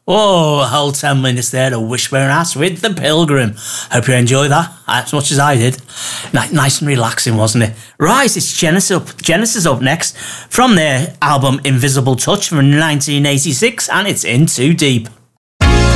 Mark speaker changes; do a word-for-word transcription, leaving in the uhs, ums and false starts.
Speaker 1: Oh, a whole ten minutes there to Wishbone Ass with The Pilgrim. Hope you enjoyed that as much as I did. N- nice and relaxing, wasn't it? Right, it's Genesis up, Genesis up next from their album Invisible Touch from nineteen eighty-six, and it's In Too Deep.